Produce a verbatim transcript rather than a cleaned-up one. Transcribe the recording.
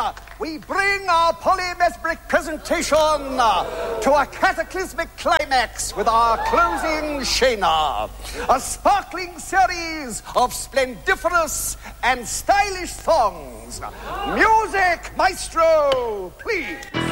we bring our polymesmeric presentation to a cataclysmic climax with our closing Shayna, a sparkling series of splendiferous and stylish songs. Music, maestro, please.